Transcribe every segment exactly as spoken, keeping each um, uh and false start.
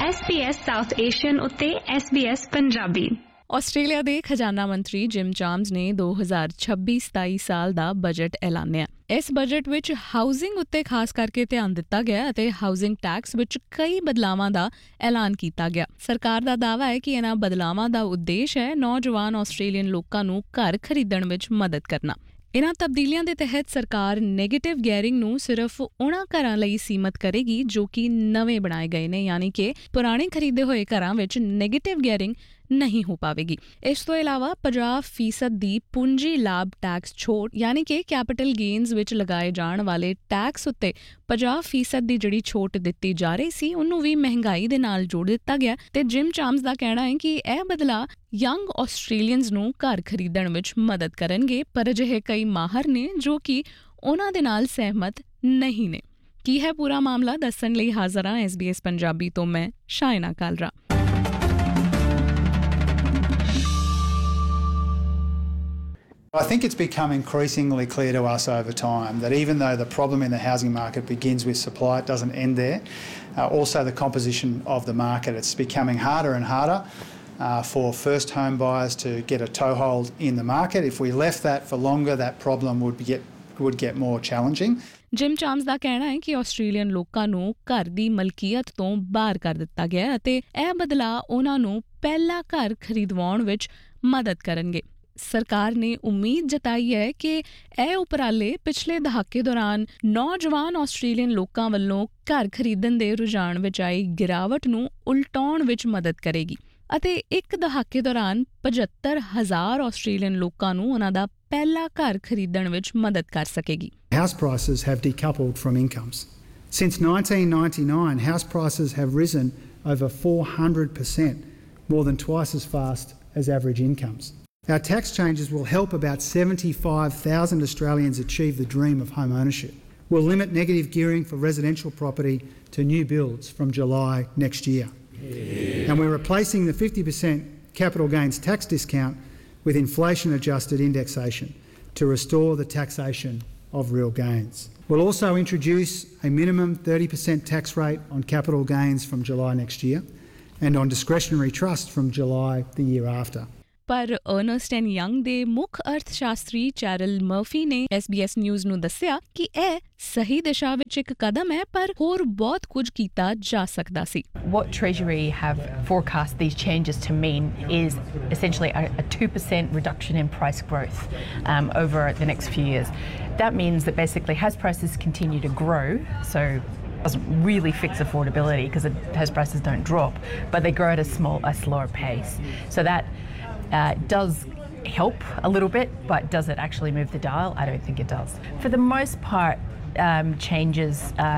S B S south Asian ਉੱਤੇ S B S Punjabi. Australia ਦੇ ਖਜ਼ਾਨਾ ਮੰਤਰੀ ਜਿਮ ਚਾਮਸ ਨੇ ਦੋ ਹਜ਼ਾਰ ਛੱਬੀ ਸਤਾਈ ਸਾਲ ਦਾ ਬਜਟ ਐਲਾਨਿਆ। ਇਸ ਬਜਟ ਵਿੱਚ ਹਾਊਸਿੰਗ ਉੱਤੇ ਖਾਸ ਕਰਕੇ ਧਿਆਨ ਦਿੱਤਾ ਗਿਆ ਅਤੇ ਹਾਊਸਿੰਗ ਟੈਕਸ ਵਿੱਚ ਕਈ ਬਦਲਾਵਾਂ ਦਾ ਐਲਾਨ ਕੀਤਾ ਗਿਆ। ਸਰਕਾਰ ਦਾ ਦਾਅਵਾ ਹੈ ਕਿ ਇਹਨਾਂ ਬਦਲਾਵਾਂ ਦਾ ਉਦੇਸ਼ ਹੈ ਨੌਜਵਾਨ ਆਸਟ੍ਰੇਲੀਅਨ ਲੋਕਾਂ ਨੂੰ ਘਰ ਖਰੀਦਣ ਵਿੱਚ ਮਦਦ ਕਰਨਾ। ਇਨ੍ਹਾਂ ਤਬਦੀਲੀਆਂ ਦੇ ਤਹਿਤ ਸਰਕਾਰ ਨੈਗੇਟਿਵ ਗੇਅਰਿੰਗ ਨੂੰ ਸਿਰਫ ਉਹਨਾਂ ਘਰਾਂ ਲਈ ਸੀਮਤ ਕਰੇਗੀ ਜੋ ਕਿ ਨਵੇਂ ਬਣਾਏ ਗਏ ਨੇ, ਯਾਨੀ ਕਿ ਪੁਰਾਣੇ ਖਰੀਦੇ ਹੋਏ ਘਰਾਂ ਵਿੱਚ ਨੈਗੇਟਿਵ ਗੇਅਰਿੰਗ ਨਹੀਂ ਹੋ ਪਾਵੇਗੀ। ਇਸ ਤੋਂ ਇਲਾਵਾ ਪੰਜਾਹ ਫੀਸਦ ਦੀ ਪੂੰਜੀ ਲਾਭ ਟੈਕਸ ਛੋਟ, ਯਾਨੀ ਕਿ ਕੈਪੀਟਲ ਗੇਨਸ ਵਿੱਚ ਲਗਾਏ ਜਾਣ ਵਾਲੇ ਟੈਕਸ ਉੱਤੇ ਪੰਜਾਹ ਫੀਸਦ ਦੀ ਜਿਹੜੀ ਛੋਟ ਦਿੱਤੀ ਜਾ ਰਹੀ ਸੀ ਉਹਨੂੰ ਵੀ ਮਹਿੰਗਾਈ ਦੇ ਨਾਲ ਜੋੜ ਦਿੱਤਾ ਗਿਆ। ਤੇ ਜਿਮ ਚਾਮਸ ਦਾ ਕਹਿਣਾ ਹੈ ਕਿ ਇਹ ਬਦਲਾਅ ਯੰਗ ਆਸਟ੍ਰੇਲੀਅਨਸ ਨੂੰ ਘਰ ਖਰੀਦਣ ਵਿੱਚ ਮਦਦ ਕਰਨਗੇ, ਪਰ ਅਜਿਹੇ ਕਈ ਮਾਹਰ ਨੇ ਜੋ ਕਿ ਉਹਨਾਂ ਦੇ ਨਾਲ ਸਹਿਮਤ ਨਹੀਂ ਨੇ। ਕੀ ਹੈ ਪੂਰਾ ਮਾਮਲਾ, ਦੱਸਣ ਲਈ ਹਾਜ਼ਰ ਹਾਂ S B S ਪੰਜਾਬੀ ਤੋਂ ਮੈਂ Shaina Kalra. I think it's become increasingly clear to us over time that even though the problem in the housing market begins with supply, it doesn't end there. Uh, also the composition of the market, it's becoming harder and harder uh, for first home buyers to get a toehold in the market. If we left that for longer, that problem would get, would get more challenging. Gym ਚਾਮਸ ਦਾ ਕਹਿਣਾ ਹੈ ਕਿ Australian ਲੋਕਾਂ ਨੂੰ ਘਰ ਦੀ ਮਲਕੀਅਤ ਤੋਂ ਬਾਹਰ ਕਰ ਦਿੱਤਾ ਗਿਆ ਅਤੇ ਇਹ ਬਦਲਾਅ ਉਹਨਾਂ ਨੂੰ ਪਹਿਲਾ ਘਰ ਖਰੀਦਵਾਉਣ ਵਿੱਚ ਮਦਦ ਕਰਨਗੇ। ਸਰਕਾਰ ਨੇ ਉਮੀਦ ਜਤਾਈ ਹੈ ਕਿ ਇਹ ਉਪਰਾਲੇ ਪਿਛਲੇ ਦਹਾਕੇ ਦੌਰਾਨ ਨੌਜਵਾਨ ਆਸਟ੍ਰੇਲੀਅਨ ਲੋਕਾਂ ਵੱਲੋਂ ਘਰ ਖਰੀਦਣ ਦੇ ਰੁਝਾਨ ਵਿੱਚ ਆਈ ਗਿਰਾਵਟ ਨੂੰ ਉਲਟਾਉਣ ਵਿੱਚ ਮਦਦ ਕਰੇਗੀ ਅਤੇ ਇੱਕ ਦਹਾਕੇ ਦੌਰਾਨ ਪਝੱਤਰ ਹਜ਼ਾਰ ਆਸਟ੍ਰੇਲੀਅਨ ਲੋਕਾਂ ਨੂੰ ਉਹਨਾਂ ਦਾ ਪਹਿਲਾ ਘਰ ਖਰੀਦਣ ਵਿੱਚ ਮਦਦ ਕਰ ਸਕੇਗੀ। House prices have decoupled from incomes. Since nineteen ninety-nine, house prices have risen over four hundred percent, more than twice as fast as average incomes. Our tax changes will help about seventy-five thousand Australians achieve the dream of home ownership. We'll limit negative gearing for residential property to new builds from July next year. Yeah. And we're replacing the fifty percent capital gains tax discount with inflation-adjusted indexation to restore the taxation of real gains. We'll also introduce a minimum thirty percent tax rate on capital gains from July next year and on discretionary trust from July the year after. ਪਰ Ernst and young ਦੇ ਮੁੱਖ ਅਰਥ ਸ਼ਾਸਤਰੀ ਚੈਰਲ Murphy ਨੇ S B S news ਨੂੰ ਦੱਸਿਆ ਕਿ ਇਹ ਸਹੀ ਦਿਸ਼ਾ ਵਿੱਚ ਇੱਕ ਕਦਮ ਹੈ, ਪਰ ਹੋਰ ਬਹੁਤ ਕੁਝ ਕੀਤਾ ਜਾ ਸਕਦਾ ਸੀ। What Treasury have forecast these changes to mean is essentially a, a two percent reduction in price growth um, over the next few years. That means that basically house prices continue to grow, so doesn't really fix affordability because house prices don't drop, but they grow at a small, a slower pace. So that Uh, does help a little bit, but does it actually move the dial? I don't think it does. For the most part, um, changes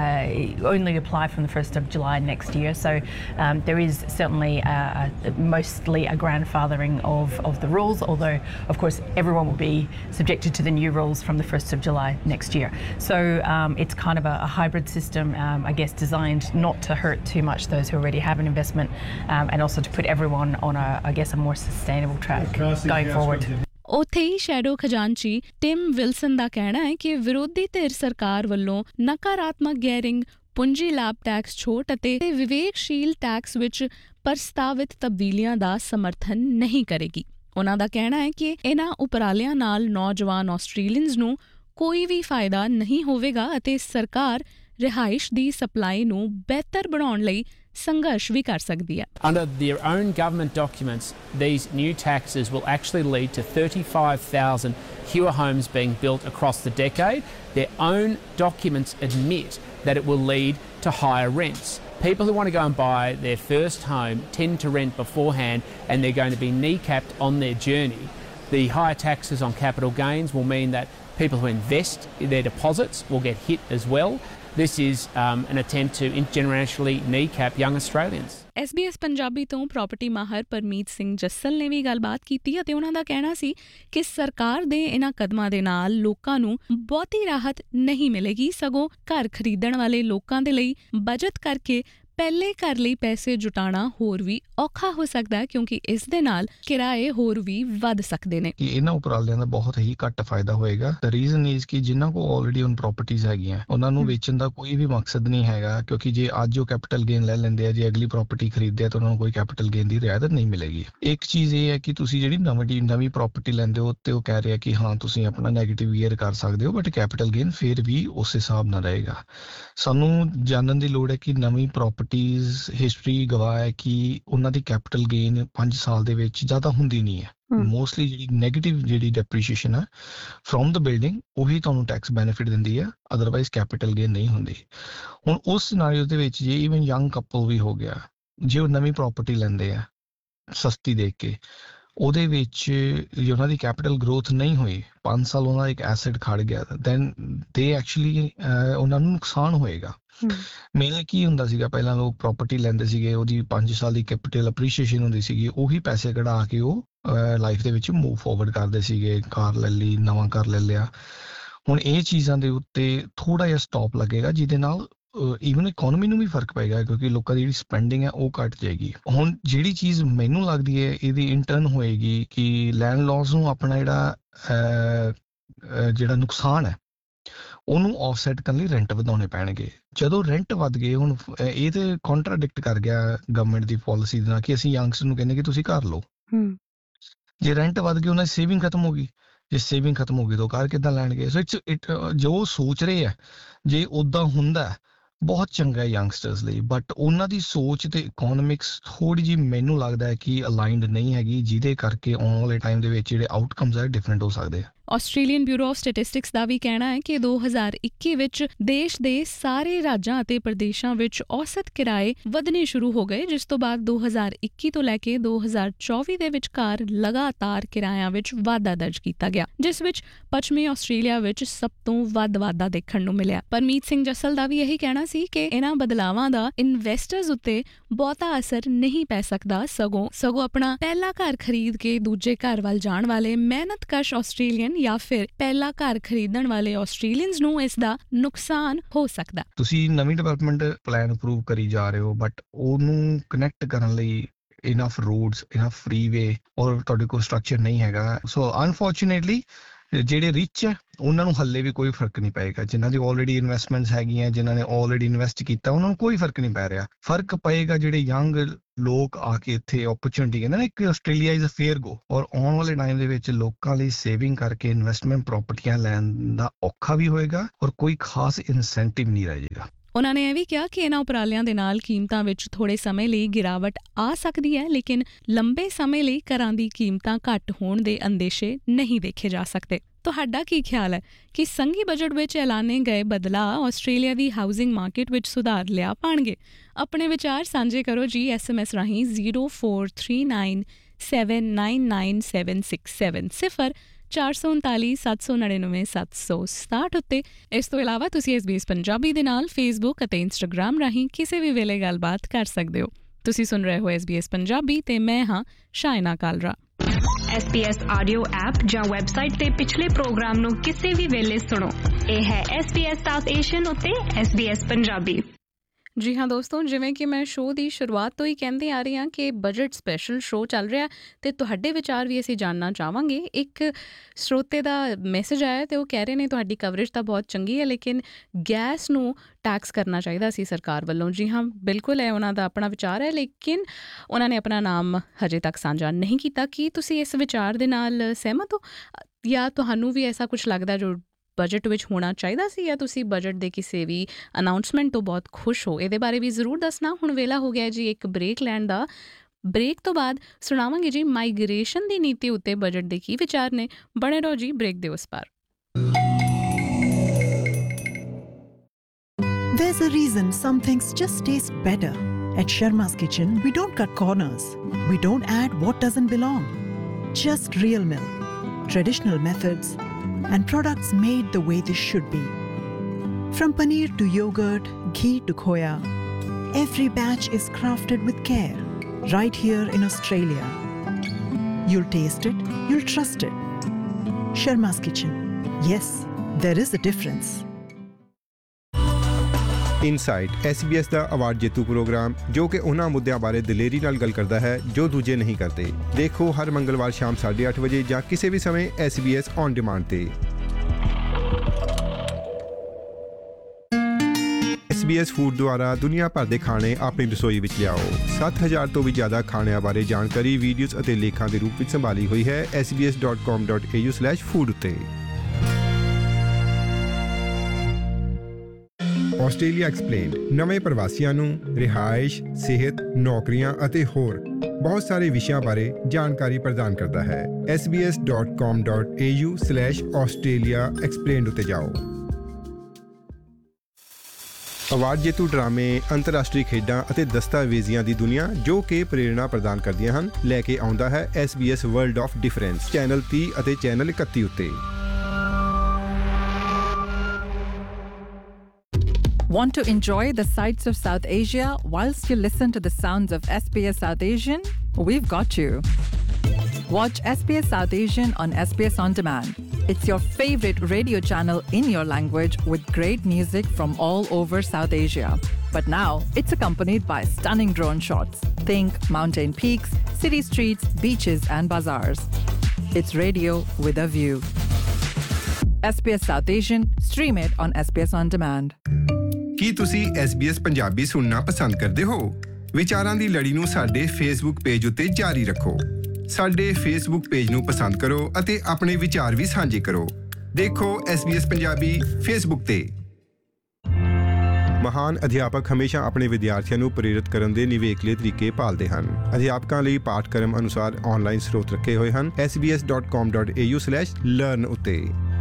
uh, only apply from the first of July next year, so um, there is certainly uh, mostly a grandfathering of, of the rules, although of course everyone will be subjected to the new rules from the first of July next year. So um, it's kind of a, a hybrid system, um, I guess designed not to hurt too much those who already have an investment um, and also to put everyone on a, I guess, a more sustainable track going forward. ਉੱਥੇ ਹੀ shadow ਖਜ਼ਾਨਚੀ Tim Wilson ਦਾ ਕਹਿਣਾ ਹੈ ਕਿ ਵਿਰੋਧੀ ਧਿਰ ਸਰਕਾਰ ਵੱਲੋਂ ਨਕਾਰਾਤਮਕ ਗੈਰਿੰਗ, ਪੂੰਜੀ ਲਾਭ ਟੈਕਸ ਛੋਟ ਅਤੇ ਵਿਵੇਕਸ਼ੀਲ ਟੈਕਸ ਵਿੱਚ ਪ੍ਰਸਤਾਵਿਤ ਤਬਦੀਲੀਆਂ ਦਾ ਸਮਰਥਨ ਨਹੀਂ ਕਰੇਗੀ। ਉਹਨਾਂ ਦਾ ਕਹਿਣਾ ਹੈ ਕਿ ਇਹਨਾਂ ਉਪਰਾਲਿਆਂ ਨਾਲ ਨੌਜਵਾਨ ਆਸਟ੍ਰੇਲੀਅਨਸ ਨੂੰ ਕੋਈ ਵੀ ਫਾਇਦਾ ਨਹੀਂ ਹੋਵੇਗਾ ਅਤੇ ਸਰਕਾਰ ਰਿਹਾਇਸ਼ ਦੀ ਸਪਲਾਈ ਨੂੰ ਬਿਹਤਰ ਬਣਾਉਣ ਲਈ ਸੰਘਰਸ਼ ਵੀ ਕਰ ਸਕਦੀ ਹੈ। Under their own government documents, these new taxes will actually lead to thirty-five thousand fewer homes being built across the decade. Their own documents admit that it will lead to higher rents. People who want to go and buy their first home tend to rent beforehand and they're going to be kneecapped on their journey. The higher taxes on capital gains will mean that people who invest their deposits will get hit as well. This is um, an attempt to generationally kneecap young Australians. S B S Punjabi ਤੋਂ property ਮਾਹਰ ਪਰਮੀਤ ਸਿੰਘ ਜੱਸਲ ਨੇ ਵੀ ਗੱਲਬਾਤ ਕੀਤੀ ਅਤੇ ਉਹਨਾਂ ਦਾ ਕਹਿਣਾ ਸੀ ਕਿ ਸਰਕਾਰ ਦੇ ਇਹਨਾਂ ਕਦਮਾਂ ਦੇ ਨਾਲ ਲੋਕਾਂ ਨੂੰ ਬਹੁਤੀ ਰਾਹਤ ਨਹੀਂ ਮਿਲੇਗੀ, ਸਗੋਂ ਘਰ ਖਰੀਦਣ ਵਾਲੇ ਲੋਕਾਂ ਦੇ ਲਈ ਬਚਤ ਕਰਕੇ ਪਹਿਲੇ ਘਰ ਲਈ ਪੈਸੇ ਜੁਟਾਉਣਾ ਹੋਰ ਵੀ ਔਖਾ ਹੋ ਸਕਦਾ ਹੈ ਕਿਉਂਕਿ ਇਸ ਦੇ ਨਾਲ ਕਿਰਾਏ ਹੋਰ ਵੀ ਵੱਧ ਸਕਦੇ ਨੇ ਕਿ ਇਹਨਾਂ ਉਪਰਾਲਿਆਂ ਦਾ ਬਹੁਤ ਹੀ ਘੱਟ ਫਾਇਦਾ ਹੋਏਗਾ। ਦ ਰੀਜ਼ਨ ਇਜ਼ ਕਿ ਜਿਨ੍ਹਾਂ ਕੋਲ ਆਲਰੇਡੀ ਹੁਣ ਪ੍ਰਾਪਰਟੀਆਂ ਹੈਗੀਆਂ ਉਹਨਾਂ ਨੂੰ ਵੇਚਣ ਦਾ ਕੋਈ ਵੀ ਮਕਸਦ ਨਹੀਂ ਹੈਗਾ, ਕਿਉਂਕਿ ਜੇ ਅੱਜ ਉਹ ਕੈਪੀਟਲ ਗੇਨ ਲੈ ਲੈਂਦੇ ਆ, ਜੇ ਅਗਲੀ ਪ੍ਰਾਪਰਟੀ ਖਰੀਦਦੇ ਆ ਤਾਂ ਉਹਨਾਂ ਨੂੰ ਕੋਈ ਕੈਪੀਟਲ ਗੇਨ ਦੀ ਰਿਆਇਤ ਨਹੀਂ ਮਿਲੇਗੀ। ਇੱਕ ਚੀਜ਼ ਇਹ ਹੈ ਕਿ ਤੁਸੀਂ ਜਿਹੜੀ ਨਵੀਂ ਨਵੀਂ ਪ੍ਰਾਪਰਟੀ ਲੈਂਦੇ ਹੋ ਤੇ ਉਹ ਕਹਿ ਰਿਹਾ ਕਿ ਹਾਂ ਤੁਸੀਂ ਆਪਣਾ ਨੈਗੇਟਿਵ ਈਅਰ ਕਰ ਸਕਦੇ ਹੋ, ਬਟ ਕੈਪੀਟਲ ਗੇਨ ਫਿਰ ਵੀ ਉਸ ਹਿਸਾਬ ਨਾਲ ਰਹੇਗਾ। ਸਾਨੂੰ ਜਾਣਨ ਦੀ ਲੋੜ ਹੈ ਕਿ ਨਵੀਂ ਪ੍ਰਾਪਰਟੀਜ਼ ਹਿਸਟਰੀ ਗਵਾਹ ਹੈ ਕਿ ਉਹਨਾਂ ਦੀ ਕੈਪੀਟਲ ਗੇਨ ਪੰਜ ਸਾਲ ਦੇ ਵਿੱਚ ਜ਼ਿਆਦਾ ਹੁੰਦੀ ਨਹੀਂ ਹੈ। ਮੋਸਟਲੀ ਜਿਹੜੀ ਨੈਗੇਟਿਵ ਜਿਹੜੀ ਡੈਪਰੀਸ਼ੀਏਸ਼ਨ ਹੈ ਫਰੋਮ ਦ ਬਿਲਡਿੰਗ ਉਹੀ ਤੁਹਾਨੂੰ ਟੈਕਸ ਬੈਨੀਫਿਟ ਦਿੰਦੀ ਹੈ, ਅਦਰਵਾਈਜ਼ ਕੈਪੀਟਲ ਗੇਨ ਨਹੀਂ ਹੁੰਦੀ। ਹੁਣ ਉਸ ਸਿਨਾਰੀਓ ਦੇ ਵਿੱਚ ਜੇ ਇਵਨ ਯੰਗ ਕਪਲ ਵੀ ਹੋ ਗਿਆ, ਜੇ ਉਹ ਨਵੀਂ ਪ੍ਰਾਪਰਟੀ ਲੈਂਦੇ ਆ ਸਸਤੀ ਦੇਖ ਕੇ, ਉਹਦੇ ਵਿੱਚ ਜੇ ਉਹਨਾਂ ਦੀ ਕੈਪੀਟਲ ਗਰੋਥ ਨਹੀਂ ਹੋਈ, ਪੰਜ ਸਾਲ ਉਹਨਾਂ ਦਾ ਇੱਕ ਐਸੈਟ ਖੜ ਗਿਆ, ਦੈਨ ਦੇ ਐਕਚੁਅਲੀ ਉਹਨਾਂ ਨੂੰ ਨੁਕਸਾਨ ਹੋਏਗਾ। ਮੇਨਲੀ ਕੀ ਹੁੰਦਾ ਸੀਗਾ, ਪਹਿਲਾਂ ਲੋਕ ਪ੍ਰਾਪਰਟੀ ਲੈਂਦੇ ਸੀਗੇ, ਉਹਦੀ ਪੰਜ ਸਾਲ ਦੀ ਕੈਪੀਟਲ ਅਪਰੀਸ਼ੀਏਸ਼ਨ ਹੁੰਦੀ ਸੀਗੀ, ਉਹੀ ਪੈਸੇ ਕਢਾ ਕੇ ਉਹ ਲਾਈਫ ਦੇ ਵਿੱਚ ਮੂਵ ਫਾਰਵਰਡ ਕਰਦੇ ਸੀਗੇ, ਕਾਰ ਲੈ ਲਈ, ਨਵਾਂ ਘਰ ਲੈ ਲਿਆ। ਹੁਣ ਇਹ ਚੀਜ਼ਾਂ ਦੇ ਉੱਤੇ ਥੋੜਾ ਜਿਹਾ ਸਟਾਪ ਲੱਗੇਗਾ, ਜਿਹਦੇ ਨਾਲ ਈਵਨ ਇਕੋਨਮੀ ਨੂੰ ਵੀ ਫਰਕ ਪਏਗਾ, ਕਿਉਂਕਿ ਲੋਕਾਂ ਦੀ ਜਿਹੜੀ ਸਪੈਂਡਿੰਗ ਹੈ ਉਹ ਘੱਟ ਜਾਏਗੀ। ਹੁਣ ਜਿਹੜੀ ਚੀਜ਼ ਮੈਨੂੰ ਲੱਗਦੀ ਹੈ ਇਹਦੀ ਇੰਟਰਨ ਹੋਏਗੀ ਕਿ ਲੈਂਡਲੌਰਡਸ ਨੂੰ ਆਪਣਾ ਜਿਹੜਾ ਜਿਹੜਾ ਨੁਕਸਾਨ ਹੈ ਉਹਨੂੰ ਆਫਸੈਟ ਕਰਨ ਲਈ ਰੈਂਟ ਵਧਾਉਣੇ ਪੈਣਗੇ। ਜਦੋਂ ਰੈਂਟ ਵੱਧ ਗਏ, ਹੁਣ ਇਹ ਤੇ ਕੰਟਰਾਡਿਕਟ ਕਰ ਗਿਆ ਗਵਰਨਮੈਂਟ ਦੀ ਪੋਲਿਸੀ ਦੇ ਨਾਲ ਕਿ ਅਸੀਂ ਯੰਗਸਟਰ ਨੂੰ ਕਹਿੰਦੇ ਕਿ ਤੁਸੀਂ ਘਰ ਲਓ। ਜੇ ਰੈਂਟ ਵੱਧ ਗਈ, ਉਹਨਾਂ ਦੀ ਸੇਵਿੰਗ ਖਤਮ ਹੋ ਗਈ, ਜੇ ਸੇਵਿੰਗ ਖਤਮ ਹੋ ਗਈ ਤਾਂ ਘਰ ਕਿੱਦਾਂ ਲੈਣਗੇ? ਸੋ ਇਟਸ ਇਟ ਜੋ ਸੋਚ ਰਹੇ ਆ ਜੇ ਉੱਦਾਂ ਹੁੰਦਾ ਬਹੁਤ ਚੰਗਾ ਹੈ ਯੰਗਸਟਰਸ ਲਈ, ਬਟ ਉਹਨਾਂ ਦੀ ਸੋਚ ਤੇ ਇਕੋਨੋਮਿਕਸ ਥੋੜੀ ਜਿਹੀ ਮੈਨੂੰ ਲੱਗਦਾ ਹੈ ਕਿ ਅਲਾਈਨਡ ਨਹੀਂ ਹੈਗੀ, ਜਿਹਦੇ ਕਰਕੇ ਆਉਣ ਵਾਲੇ ਟਾਈਮ ਦੇ ਵਿੱਚ ਜਿਹੜੇ ਆਊਟਕਮਸ ਹੈ ਡਿਫਰੈਂਟ ਹੋ ਸਕਦੇ ਆ। ਆਸਟ੍ਰੇਲੀਅਨ ਬਿਊਰੋ ਆਫ ਸਟੈਟਿਸਟਿਕਸ ਦਾ ਵੀ ਕਹਿਣਾ ਹੈ ਕਿ ਦੋ ਹਜ਼ਾਰ ਇੱਕੀ ਵਿੱਚ ਦੇਸ਼ ਦੇ ਸਾਰੇ ਰਾਜਾਂ ਅਤੇ ਪ੍ਰਦੇਸ਼ਾਂ ਵਿੱਚ ਔਸਤ ਕਿਰਾਏ ਵਧਣੇ ਸ਼ੁਰੂ ਹੋ ਗਏ, ਜਿਸ ਤੋਂ ਬਾਅਦ ਦੋ ਹਜ਼ਾਰ ਇੱਕੀ ਤੋਂ ਲੈ ਕੇ ਦੋ ਹਜ਼ਾਰ ਚੌਵੀ ਦੇ ਵਿਚਕਾਰ ਲਗਾਤਾਰ ਕਿਰਾਇਆਂ ਵਿੱਚ ਵਾਧਾ ਦਰਜ ਕੀਤਾ ਗਿਆ, ਜਿਸ ਵਿੱਚ ਪੱਛਮੀ ਆਸਟ੍ਰੇਲੀਆ ਵਿੱਚ ਸਭ ਤੋਂ ਵੱਧ ਵਾਧਾ ਦੇਖਣ ਨੂੰ ਮਿਲਿਆ। ਪਰਮੀਤ ਸਿੰਘ ਜੱਸਲ ਦਾ ਵੀ ਇਹੀ ਕਹਿਣਾ ਸੀ ਕਿ ਇਹਨਾਂ ਬਦਲਾਵਾਂ ਦਾ ਇਨਵੈਸਟਰਸ ਉੱਤੇ ਬਹੁਤਾ ਅਸਰ ਨਹੀਂ ਪੈ ਸਕਦਾ, ਸਗੋਂ ਸਗੋਂ ਆਪਣਾ ਪਹਿਲਾ ਘਰ ਖਰੀਦ ਕੇ ਦੂਜੇ ਘਰ ਵੱਲ ਜਾਣ ਵਾਲੇ ਮਿਹਨਤਕਸ਼ ਆਸਟ੍ਰੇਲੀਅਨ ਜਾਂ ਫਿਰ ਪਹਿਲਾ ਘਰ ਖਰੀਦਣ ਵਾਲੇ ਆਸਟ੍ਰੇਲੀਅਨਸ ਨੂੰ ਇਸ ਦਾ ਨੁਕਸਾਨ ਹੋ ਸਕਦਾ। ਤੁਸੀਂ ਨਵੀਂ ਡਿਵੈਲਪਮੈਂਟ ਪਲਾਨ ਅਪਰੂਵ ਕਰੀ ਜਾ ਰਹੇ ਹੋ, ਬਟ ਉਹਨੂੰ ਕਨੈਕਟ ਕਰਨ ਲਈ ਇਨਫ ਰੋਡਸ, ਇਨਫ ਫ੍ਰੀਵੇ ਔਰ ਤੁਹਾਡੇ ਕੋਲ ਸਟਰਕਚਰ ਨਹੀਂ ਹੈਗਾ। ਸੋ ਅਨਫੋਰਚੂਨੇਟਲੀ ਜਿਹੜੇ ਰਿਚ ਹੈ ਉਹਨਾਂ ਨੂੰ ਹੱਲੇ ਵੀ ਕੋਈ ਫਰਕ ਨਹੀਂ ਪਏਗਾ। ਜਿਨ੍ਹਾਂ ਦੀ ਆਲਰੇਡੀ ਇਨਵੈਸਟਮੈਂਟਸ ਹੈਗੀਆਂ, ਜਿਨ੍ਹਾਂ ਨੇ ਆਲਰੇਡੀ ਇਨਵੈਸਟ ਕੀਤਾ, ਉਹਨਾਂ ਨੂੰ ਕੋਈ ਫਰਕ ਨਹੀਂ ਪੈ ਰਿਹਾ। ਫਰਕ ਪਏਗਾ ਜਿਹੜੇ ਯੰਗ ਲੋਕ ਆ ਕੇ ਇੱਥੇ ਓਪਰਚੁਨਿਟੀ ਕਹਿੰਦੇ ਨਾ, ਇੱਕ ਆਸਟ੍ਰੇਲੀਆ ਇਜ਼ ਅ ਫੇਅਰ ਗੋ, ਔਰ ਆਉਣ ਵਾਲੇ ਟਾਈਮ ਦੇ ਵਿੱਚ ਲੋਕਾਂ ਲਈ ਸੇਵਿੰਗ ਕਰਕੇ ਇਨਵੈਸਟਮੈਂਟ ਪ੍ਰਾਪਰਟੀਆਂ ਲੈਣ ਦਾ ਔਖਾ ਵੀ ਹੋਏਗਾ ਔਰ ਕੋਈ ਖਾਸ ਇਨਸੈਂਟਿਵ ਨਹੀਂ ਰਹਿ ਜਾਏਗਾ। ਉਹਨਾਂ ਨੇ ਇਹ ਵੀ ਕਿਹਾ ਕਿ ਇਹਨਾਂ ਉਪਰਾਲਿਆਂ ਦੇ ਨਾਲ ਕੀਮਤਾਂ ਵਿੱਚ ਥੋੜੇ ਸਮੇਂ ਲਈ ਗਿਰਾਵਟ ਆ ਸਕਦੀ ਹੈ, ਲੇਕਿਨ ਲੰਬੇ ਸਮੇਂ ਲਈ ਘਰਾਂ ਦੀ ਕੀਮਤਾਂ ਘੱਟ ਹੋਣ ਦੇ ਅੰਦੇਸ਼ੇ ਨਹੀਂ ਦੇਖੇ ਜਾ ਸਕਦੇ। ਤੁਹਾਡਾ ਕੀ ਖਿਆਲ ਹੈ ਕਿ ਸੰਘੀ ਬਜਟ ਵਿੱਚ ਐਲਾਨੇ ਗਏ ਬਦਲਾਅ ਆਸਟ੍ਰੇਲੀਆ ਦੀ ਹਾਊਸਿੰਗ ਮਾਰਕੀਟ ਵਿੱਚ ਸੁਧਾਰ ਲਿਆ ਪਾਣਗੇ? ਆਪਣੇ ਵਿਚਾਰ ਸਾਂਝੇ ਕਰੋ ਜੀ ਐਸ ਐਮ ਐਸ ਰਾਹੀਂ zero four three nine seven nine nine seven six seven ਸਿਫਰ ਚਾਰ ਸੌ ਉਨਤਾਲੀ ਸੱਤ ਸੌ ਨੜਿਨਵੇਂ ਸੱਤ ਸੌ ਸਤਾਹਠ ਉੱਤੇ। ਇਸ ਤੋਂ ਇਲਾਵਾ ਤੁਸੀਂ ਐਸ ਬੀ ਐਸ ਪੰਜਾਬੀ ਦੇ ਨਾਲ ਫੇਸਬੁੱਕ ਅਤੇ ਇੰਸਟਾਗ੍ਰਾਮ ਰਾਹੀਂ ਕਿਸੇ ਵੀ ਵੇਲੇ ਗੱਲਬਾਤ ਕਰ ਸਕਦੇ ਹੋ। ਤੁਸੀਂ ਸੁਣ ਰਹੇ ਹੋ ਐਸ ਬੀ ਐਸ ਪੰਜਾਬੀ ਤੇ ਮੈਂ ਹਾਂ Shaina Kalra. S B S audio app ਜਾਂ ਵੈਬਸਾਈਟ ਤੇ ਪਿਛਲੇ ਪ੍ਰੋਗਰਾਮ ਨੂੰ ਕਿਸੇ ਵੀ ਵੇਲੇ ਸੁਣੋ। ਇਹ ਹੈ S B S south Asian ਉੱਤੇ ਐਸ ਬੀ ਐਸ ਪੰਜਾਬੀ। ਜੀ ਹਾਂ ਦੋਸਤੋ, ਜਿਵੇਂ ਕਿ ਮੈਂ ਸ਼ੋਅ ਦੀ ਸ਼ੁਰੂਆਤ ਤੋਂ ਹੀ ਕਹਿੰਦੀ ਆ ਰਹੀ ਹਾਂ ਕਿ ਬਜਟ ਸਪੈਸ਼ਲ ਸ਼ੋਅ ਚੱਲ ਰਿਹਾ ਅਤੇ ਤੁਹਾਡੇ ਵਿਚਾਰ ਵੀ ਅਸੀਂ ਜਾਣਨਾ ਚਾਹਵਾਂਗੇ। ਇੱਕ ਸਰੋਤੇ ਦਾ ਮੈਸੇਜ ਆਇਆ ਅਤੇ ਉਹ ਕਹਿ ਰਹੇ ਨੇ ਤੁਹਾਡੀ ਕਵਰੇਜ ਤਾਂ ਬਹੁਤ ਚੰਗੀ ਹੈ, ਲੇਕਿਨ ਗੈਸ ਨੂੰ ਟੈਕਸ ਕਰਨਾ ਚਾਹੀਦਾ ਸੀ ਸਰਕਾਰ ਵੱਲੋਂ। ਜੀ ਹਾਂ, ਬਿਲਕੁਲ ਹੈ, ਉਹਨਾਂ ਦਾ ਆਪਣਾ ਵਿਚਾਰ ਹੈ, ਲੇਕਿਨ ਉਹਨਾਂ ਨੇ ਆਪਣਾ ਨਾਮ ਹਜੇ ਤੱਕ ਸਾਂਝਾ ਨਹੀਂ ਕੀਤਾ। ਕੀ ਤੁਸੀਂ ਇਸ ਵਿਚਾਰ ਦੇ ਨਾਲ ਸਹਿਮਤ ਹੋ ਜਾਂ ਤੁਹਾਨੂੰ ਵੀ ਐਸਾ ਕੁਛ ਲੱਗਦਾ ਜੋ ਬਜਟ ਵਿੱਚ ਹੋਣਾ ਚਾਹੀਦਾ ਸੀ, ਜਾਂ ਤੁਸੀਂ ਬਜਟ ਦੇ ਕਿਸੇ ਵੀ ਅਨਾਊਂਸਮੈਂਟ ਤੋਂ ਬਹੁਤ ਖੁਸ਼ ਹੋ? ਇਹਦੇ ਬਾਰੇ ਵੀ ਜ਼ਰੂਰ ਦੱਸਣਾ। ਹੁਣ ਵੇਲਾ ਹੋ ਗਿਆ ਜੀ ਇੱਕ ਬ੍ਰੇਕ ਲੈਣ ਦਾ। ਬ੍ਰੇਕ ਤੋਂ ਬਾਅਦ ਸੁਣਾਵਾਂਗੇ ਜੀ ਮਾਈਗ੍ਰੇਸ਼ਨ ਦੀ ਨੀਤੀ ਉੱਤੇ ਬਜਟ ਦੇ ਕੀ ਵਿਚਾਰ ਨੇ। ਬਣੇ ਰਹੋ ਜੀ ਬ੍ਰੇਕ ਦੇ ਉਸ ਪਾਰ। There's a reason some things just taste better. At Sharma's Kitchen, we don't cut corners. We don't add what doesn't belong. Just real milk, traditional methods, and products made the way they should be. From paneer to yogurt, ghee to khoya, every batch is crafted with care, right here in Australia. You'll taste it, you'll trust it. Sharma's Kitchen. Yes, there is a difference. Insight S B S the award ਜੇਤੂ programme ਜੋ ਕਿ ਉਹਨਾਂ ਮੁੱਦਿਆਂ ਬਾਰੇ ਦਲੇਰੀ ਨਾਲ ਗੱਲ ਕਰਦਾ ਹੈ ਜੋ ਦੂਜੇ ਨਹੀਂ ਕਰਦੇ। ਦੇਖੋ ਹਰ ਮੰਗਲਵਾਰ ਸ਼ਾਮ ਸਾਢੇ ਅੱਠ ਵਜੇ ਜਾਂ ਕਿਸੇ ਵੀ ਸਮੇਂ S B S on demand ਤੇ। ਐਸ ਬੀ ਐਸ ਫੂਡ ਦੁਆਰਾ ਦੁਨੀਆ ਭਰ ਦੇ ਖਾਣੇ ਆਪਣੀ ਰਸੋਈ ਵਿੱਚ ਲਿਆਓ। ਸੱਤ ਹਜ਼ਾਰ ਤੋਂ ਵੀ ਜ਼ਿਆਦਾ ਖਾਣਿਆਂ ਬਾਰੇ ਜਾਣਕਾਰੀ ਵੀਡੀਓਜ਼ ਅਤੇ ਲੇਖਾਂ ਦੇ ਰੂਪ ਵਿੱਚ ਸੰਭਾਲੀ ਹੋਈ ਹੈ S B S dot com dot A you slash food ਉੱਤੇ। ਆਸਟ੍ਰੇਲੀਆ ਐਕਸਪਲੇਨਡ ਨਵੇਂ ਪ੍ਰਵਾਸੀਆਂ ਨੂੰ ਰਿਹਾਇਸ਼, ਸਿਹਤ, ਨੌਕਰੀਆਂ ਅਤੇ ਹੋਰ ਬਹੁਤ ਸਾਰੇ ਵਿਸ਼ਿਆਂ ਬਾਰੇ ਜਾਣਕਾਰੀ ਪ੍ਰਦਾਨ ਕਰਦਾ ਹੈ। S B S dot com dot A you slash Australia explained ਉੱਤੇ ਜਾਓ। ਅਵਾਰਡ ਜੇਤੂ ਡਰਾਮੇ, ਅੰਤਰਰਾਸ਼ਟਰੀ ਖੇਡਾਂ ਅਤੇ ਦਸਤਾਵੇਜ਼ੀਆਂ ਦੀ ਦੁਨੀਆ ਜੋ ਕਿ ਪ੍ਰੇਰਣਾ ਪ੍ਰਦਾਨ ਕਰਦੀਆਂ ਹਨ ਲੈ ਕੇ ਆਉਂਦਾ ਹੈ S B S world of difference channel ਤੀਹ ਅਤੇ ਚੈਨਲ ਇਕੱਤੀ ਉੱਤੇ। Want to enjoy the sights of South Asia whilst you listen to the sounds of S B S South Asian? We've got you. Watch S B S South Asian on S B S On Demand. It's your favorite radio channel in your language with great music from all over South Asia. But now it's accompanied by stunning drone shots. Think mountain peaks, city streets, beaches and bazaars. It's radio with a view. S B S South Asian, stream it on S B S On Demand. ਕੀ ਤੁਸੀਂ S B S Punjabi ਸੁਣਨਾ ਪਸੰਦ ਕਰਦੇ ਹੋ? ਵਿਚਾਰਾਂ ਦੀ ਲੜੀ ਨੂੰ ਸਾਡੇ Facebook page ਉੱਤੇ ਜਾਰੀ ਰੱਖੋ। ਸਾਡੇ ਫੇਸਬੁੱਕ ਪੇਜ ਨੂੰ ਪਸੰਦ ਕਰੋ ਅਤੇ ਆਪਣੇ ਵਿਚਾਰ ਵੀ ਸਾਂਝੇ ਕਰੋ। ਦੇਖੋ S B S Punjabi Facebook ਤੇ। ਮਹਾਨ ਅਧਿਆਪਕ ਹਮੇਸ਼ਾ ਆਪਣੇ ਵਿਦਿਆਰਥੀਆਂ ਨੂੰ ਪ੍ਰੇਰਿਤ ਕਰਨ ਦੇ ਨਿਵੇਕਲੇ ਤਰੀਕੇ ਭਾਲਦੇ ਹਨ। ਅਧਿਆਪਕਾਂ ਲਈ ਪਾਠਕ੍ਰਮ ਅਨੁਸਾਰ ਆਨਲਾਈਨ ਸਰੋਤ ਰੱਖੇ ਹੋਏ ਹਨ S B S dot com dot A you slash learn ਉੱਤੇ।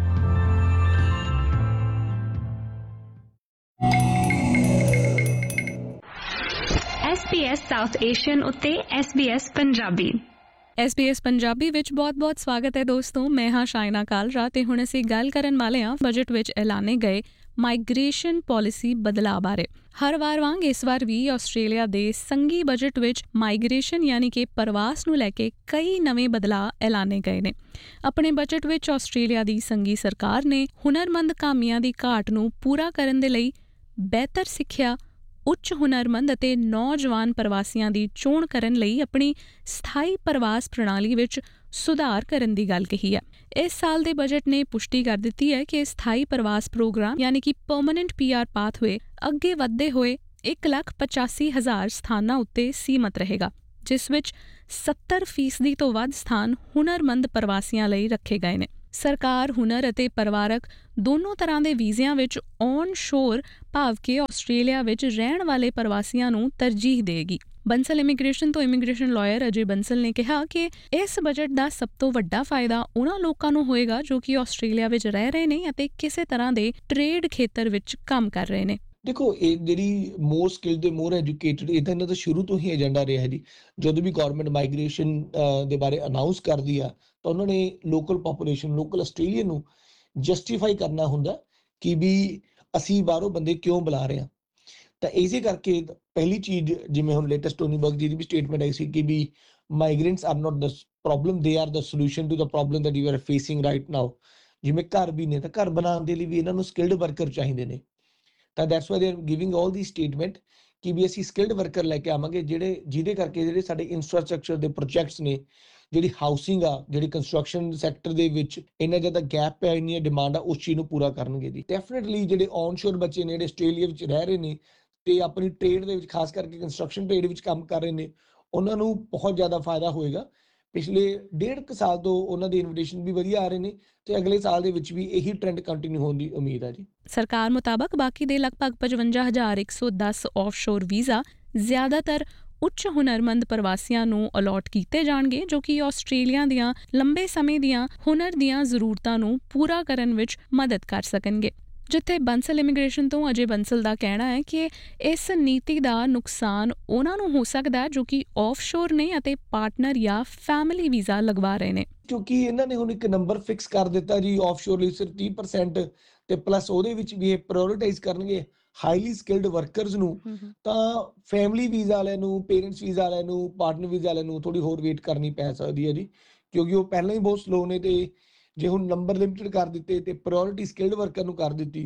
S B S south Asian ਉੱਤੇ S B S Punjabi. S B S Punjabi ਵਿੱਚ ਬਹੁਤ-ਬਹੁਤ ਸਵਾਗਤ ਹੈ ਦੋਸਤੋ। ਮੈਂ ਹਾਂ ਸ਼ਾਇਨਾ ਕਾਲਰਾ ਤੇ ਹੁਣ ਅਸੀਂ ਗੱਲ ਕਰਨ ਵਾਲੇ ਹਾਂ ਬਜਟ ਵਿੱਚ ਐਲਾਨੇ ਗਏ ਮਾਈਗ੍ਰੇਸ਼ਨ ਪਾਲਿਸੀ ਬਦਲਾਅ ਬਾਰੇ। ਹਰ ਵਾਰ ਵਾਂਗ ਇਸ ਵਾਰ ਵੀ ਆਸਟ੍ਰੇਲੀਆ ਦੇ ਸੰਘੀ ਬਜਟ ਵਿੱਚ ਮਾਈਗ੍ਰੇਸ਼ਨ ਯਾਨੀ ਕਿ ਪ੍ਰਵਾਸ ਨੂੰ ਲੈ ਕੇ ਕਈ ਨਵੇਂ ਬਦਲਾਅ ਐਲਾਨੇ ਗਏ ਨੇ। ਆਪਣੇ ਬਜਟ ਵਿੱਚ ਆਸਟ੍ਰੇਲੀਆ ਦੀ ਸੰਘੀ ਸਰਕਾਰ ਨੇ ਹੁਨਰਮੰਦ ਕਾਮਿਆਂ ਦੀ ਘਾਟ ਨੂੰ ਪੂਰਾ ਕਰਨ ਦੇ ਲਈ ਬਿਹਤਰ ਸਿੱਖਿਆ, ਉੱਚ ਹੁਨਰਮੰਦ ਅਤੇ ਨੌਜਵਾਨ ਪ੍ਰਵਾਸੀਆਂ ਦੀ ਚੋਣ ਕਰਨ ਲਈ ਆਪਣੀ ਸਥਾਈ ਪ੍ਰਵਾਸ ਪ੍ਰਣਾਲੀ ਵਿੱਚ ਸੁਧਾਰ ਕਰਨ ਦੀ ਗੱਲ ਕਹੀ ਹੈ। ਇਸ ਸਾਲ ਦੇ ਬਜਟ ਨੇ ਪੁਸ਼ਟੀ ਕਰ ਦਿੱਤੀ ਹੈ ਕਿ ਸਥਾਈ ਪ੍ਰਵਾਸ ਪ੍ਰੋਗਰਾਮ ਯਾਨੀ ਕਿ ਪਰਮਾਨੈਂਟ ਪੀ ਆਰ ਪਾਥਵੇ ਅੱਗੇ ਵਧਦੇ ਹੋਏ ਇੱਕ ਲੱਖ ਪਚਾਸੀ ਹਜ਼ਾਰ ਸਥਾਨਾਂ ਉੱਤੇ ਸੀਮਤ ਰਹੇਗਾ, ਜਿਸ ਵਿੱਚ ਸੱਤਰ ਫੀਸਦੀ ਤੋਂ ਵੱਧ ਸਥਾਨ ਹੁਨਰਮੰਦ ਪ੍ਰਵਾਸੀਆਂ ਲਈ ਰੱਖੇ ਗਏ ਨੇ। ਸਰਕਾਰ ਹੁਨਰ ਅਤੇ ਪਰਿਵਾਰਕ ਦੋਨੋਂ ਤਰ੍ਹਾਂ ਦੇ ਵੀਜ਼ਿਆਂ ਵਿੱਚ ਔਨ ਸ਼ੋਰ ਭਾਵ ਕਿ ਆਸਟ੍ਰੇਲੀਆ ਵਿੱਚ ਰਹਿਣ ਵਾਲੇ ਪ੍ਰਵਾਸੀਆਂ ਨੂੰ ਤਰਜੀਹ ਦੇਗੀ। ਬੰਸਲ ਇਮੀਗ੍ਰੇਸ਼ਨ ਤੋਂ ਇਮੀਗ੍ਰੇਸ਼ਨ ਲਾਇਰ ਅਜੇ ਬੰਸਲ ਨੇ ਕਿਹਾ ਕਿ ਇਸ ਬਜਟ ਦਾ ਸਭ ਤੋਂ ਵੱਡਾ ਫਾਇਦਾ ਉਹਨਾਂ ਲੋਕਾਂ ਨੂੰ ਹੋਏਗਾ ਜੋ ਕਿ ਆਸਟ੍ਰੇਲੀਆ ਵਿੱਚ ਰਹਿ ਰਹੇ ਨੇ ਅਤੇ ਕਿਸੇ ਤਰ੍ਹਾਂ ਦੇ ਟ੍ਰੇਡ ਖੇਤਰ ਵਿੱਚ ਕੰਮ ਕਰ ਰਹੇ ਨੇ। ਦੇਖੋ, ਇਹ ਜਿਹੜੀ ਮੋਰ ਸਕਿਲਡ ਤੇ ਮੋਰ ਐਜੂਕੇਟਡ ਇਹ ਤਾਂ ਇਹਨਾਂ ਦਾ ਸ਼ੁਰੂ ਤੋਂ ਹੀ ਏਜੰਡਾ ਰਿਹਾ ਜੀ। ਜਦੋਂ ਵੀ ਗੌਰਮੈਂਟ ਮਾਈਗ੍ਰੇਸ਼ਨ ਦੇ ਬਾਰੇ ਅਨਾਊਂਸ ਕਰਦੀ ਆ ਤਾਂ ਉਹਨਾਂ ਨੇ ਲੋਕਲ ਪਾਪੂਲੇਸ਼ਨ, ਲੋਕਲ ਆਸਟ੍ਰੇਲੀਅਨ ਨੂੰ ਜਸਟੀਫਾਈ ਕਰਨਾ ਹੁੰਦਾ ਕਿ ਵੀ ਅਸੀਂ ਬਾਹਰੋਂ ਬੰਦੇ ਕਿਉਂ ਬੁਲਾ ਰਹੇ ਹਾਂ। ਤਾਂ ਇਸੇ ਕਰਕੇ ਪਹਿਲੀ ਚੀਜ਼, ਜਿਵੇਂ ਹੁਣ ਲੇਟੈਸਟ ਟੋਨੀ ਬਰਗ ਜੀ ਦੀ ਵੀ ਸਟੇਟਮੈਂਟ ਆਈ ਸੀ ਕਿ ਵੀ migrants are not the problem, they are the solution to the problem that you are facing right now. ਜਿਵੇਂ ਘਰ ਵੀ ਨੇ ਤਾਂ ਘਰ ਬਣਾਉਣ ਦੇ ਲਈ ਵੀ ਇਹਨਾਂ ਨੂੰ ਸਕਿਲਡ ਵਰਕਰ ਚਾਹੀਦੇ ਨੇ। ਤਾਂ that's why they are giving all the statement ਕਿ ਵੀ ਅਸੀਂ ਸਕਿਲਡ ਵਰਕਰ ਲੈ ਕੇ ਆਵਾਂਗੇ ਜਿਹੜੇ ਜਿਹਦੇ ਕਰਕੇ ਜਿਹੜੇ ਸਾਡੇ ਇਨਫਰਾਸਟਰਕਚਰ ਦੇ ਪ੍ਰੋਜੈਕਟਸ ਨੇ, ਜਿਹੜੀ ਹਾਊਸਿੰਗ ਆ, ਜਿਹੜੀ ਕੰਸਟਰਕਸ਼ਨ ਸੈਕਟਰ ਦੇ ਵਿੱਚ ਇੰਨਾ ਜ਼ਿਆਦਾ ਗੈਪ ਹੈ, ਇੰਨੀ ਡਿਮਾਂਡ ਆ, ਉਸ ਚੀਜ਼ ਨੂੰ ਪੂਰਾ ਕਰਨਗੇ ਜੀ। ਡੈਫੀਨਿਟਲੀ ਜਿਹੜੇ ਔਨਸ਼ੋਰ ਬੱਚੇ ਨੇ ਜਿਹੜੇ ਆਸਟ੍ਰੇਲੀਆ ਵਿੱਚ ਰਹਿ ਰਹੇ ਨੇ ਤੇ ਆਪਣੀ ਟ੍ਰੇਡ ਦੇ ਵਿੱਚ ਖਾਸ ਕਰਕੇ ਕੰਸਟਰਕਸ਼ਨ ਟ੍ਰੇਡ ਵਿੱਚ ਕੰਮ ਕਰ ਰਹੇ ਨੇ, ਉਹਨਾਂ ਨੂੰ ਬਹੁਤ ਜ਼ਿਆਦਾ ਫਾਇਦਾ ਹੋਏਗਾ। ਪਿਛਲੇ ਡੇਢ ਕੁ ਸਾਲ ਤੋਂ ਉਹਨਾਂ ਦੇ ਇਨਵੀਟੇਸ਼ਨ ਵੀ ਵਧੀਆ ਆ ਰਹੇ ਨੇ ਤੇ ਅਗਲੇ ਸਾਲ ਦੇ ਵਿੱਚ ਵੀ ਇਹੀ ਟ੍ਰੈਂਡ ਕੰਟੀਨਿਊ ਹੋਣ ਦੀ ਉਮੀਦ ਹੈ ਜੀ। ਸਰਕਾਰ ਮੁਤਾਬਕ ਬਾਕੀ ਦੇ ਲਗਭਗ ਪਚਵੰਜਾ ਹਜ਼ਾਰ ਇੱਕ ਸੌ ਦਸ ਆਫਸ਼ੋਰ ਵੀਜ਼ਾ ਜ਼ਿਆਦਾਤਰ ਉੱਚ ਹੁਨਰਮੰਦ ਪ੍ਰਵਾਸੀਆਂ ਨੂੰ ਅਲਾਟ ਕੀਤੇ ਜਾਣਗੇ ਜੋ ਕਿ ਆਸਟ੍ਰੇਲੀਆ ਦੀਆਂ ਲੰਬੇ ਸਮੇਂ ਦੀਆਂ ਹੁਨਰ ਦੀਆਂ ਜ਼ਰੂਰਤਾਂ ਨੂੰ ਪੂਰਾ ਕਰਨ ਵਿੱਚ ਮਦਦ ਕਰ ਸਕਣਗੇ। ਜਿੱਥੇ ਬੰਸਲ ਇਮੀਗ੍ਰੇਸ਼ਨ ਤੋਂ ਅਜੇ ਬੰਸਲ ਦਾ ਕਹਿਣਾ ਹੈ ਕਿ ਇਸ ਨੀਤੀ ਦਾ ਨੁਕਸਾਨ ਉਹਨਾਂ ਨੂੰ ਹੋ ਸਕਦਾ ਜੋ ਕਿ ਆਫਸ਼ੋਰ ਨੇ ਅਤੇ ਪਾਰਟਨਰ ਜਾਂ ਫੈਮਿਲੀ ਵੀਜ਼ਾ ਲਗਵਾ ਰਹੇ ਨੇ, ਕਿਉਂਕਿ ਇਹਨਾਂ ਨੇ ਹੁਣ ਇੱਕ ਨੰਬਰ ਫਿਕਸ ਕਰ ਦਿੱਤਾ ਜੀ ਆਫਸ਼ੋਰ ਲਈ ਸਿਰਫ ਤੀਹ ਪਰਸੈਂਟ ਤੇ ਪਲੱਸ ਉਹਦੇ ਵਿੱਚ ਵੀ ਇਹ ਪ੍ਰਾਇੋਰਟਾਈਜ਼ ਕਰਨਗੇ ਹਾਈਲੀ ਸਕਿਲਡ ਵਰਕਰਸ ਨੂੰ। ਤਾਂ ਫੈਮਿਲੀ ਵੀਜ਼ਾ ਵਾਲਿਆਂ ਨੂੰ, ਪੇਰੈਂਟਸ ਵੀਜ਼ਾ ਵਾਲਿਆਂ ਨੂੰ, ਪਾਰਟਨਰ ਵੀਜ਼ਾ ਵਾਲਿਆਂ ਨੂੰ ਥੋੜੀ ਹੋਰ ਵੇਟ ਕਰਨੀ ਪੈ ਸਕਦੀ ਹੈ ਜੀ, ਕਿਉਂਕਿ ਉਹ ਪਹਿਲਾਂ ਹੀ ਬਹੁਤ ਸਲੋ ਨੇ। ਤੇ ਜੇ ਹੁਣ ਨੰਬਰ ਲਿਮਿਟਡ ਕਰ ਦਿੱਤੇ ਤੇ ਪ੍ਰਾਇੋਰਟੀ ਸਕਿਲਡ ਵਰਕਰ ਨੂੰ ਕਰ ਦਿੱਤੀ